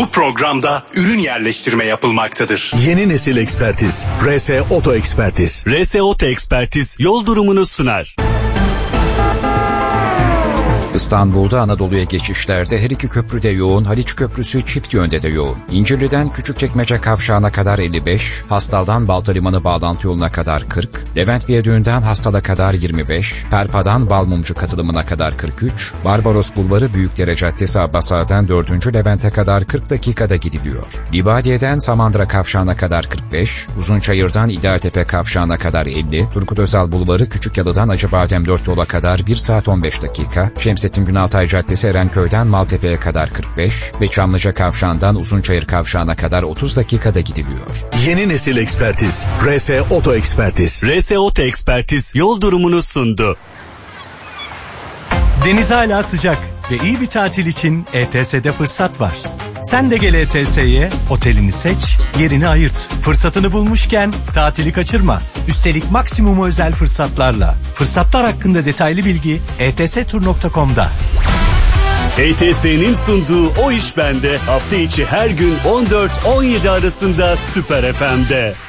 Bu programda ürün yerleştirme yapılmaktadır. Yeni nesil ekspertiz. RS Oto Ekspertiz. RS Oto Ekspertiz yol durumunu sunar. İstanbul'da Anadolu'ya geçişlerde her iki köprüde yoğun, Haliç Köprüsü çift yönde de yoğun. İncirli'den Küçükçekmece kavşağına kadar 55, Hastal'dan Baltalimanı bağlantı yoluna kadar 40, Levent Viyadüğü'nden Hastal'a kadar 25, Perpa'dan Balmumcu katılımına kadar 43, Barbaros Bulvarı Büyükdere Caddesi Abbas Ağa'dan 4. Levent'e kadar 40 dakikada gidiliyor. Libadiye'den Samandıra kavşağına kadar 45, Uzunçayır'dan İdealtepe kavşağına kadar 50, Turgut Özal Bulvarı Küçükyalı'dan Acıbadem 4 yola kadar 1 saat 15 dakika, Şemsettin Günaltay Caddesi Erenköy'den Maltepe'ye kadar 45 ve Çamlıca Kavşağı'ndan Uzunçayır Kavşağı'na kadar 30 dakikada gidiliyor. Yeni nesil ekspertiz. RS Oto Ekspertiz. RS Oto Ekspertiz yol durumunu sundu. Deniz hala sıcak ve iyi bir tatil için ETS'de fırsat var. Sen de gel ETS'ye, otelini seç, yerini ayırt. Fırsatını bulmuşken tatili kaçırma. Üstelik maksimum özel fırsatlarla. Fırsatlar hakkında detaylı bilgi etstur.com'da. ETS'nin sunduğu O İş Bende hafta içi her gün 14-17 arasında Süper FM'de.